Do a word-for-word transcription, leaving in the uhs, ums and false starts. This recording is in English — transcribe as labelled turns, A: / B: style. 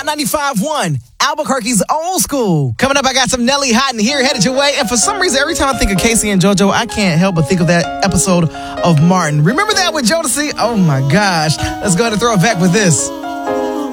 A: ninety-five point one, Albuquerque's old school. Coming up, I got some Nelly Houghton here headed your way. And for some reason, every time I think of Casey and JoJo, I can't help but think of that episode of Martin. Remember that with Jodeci? Oh my gosh. Let's go ahead and throw it back with this.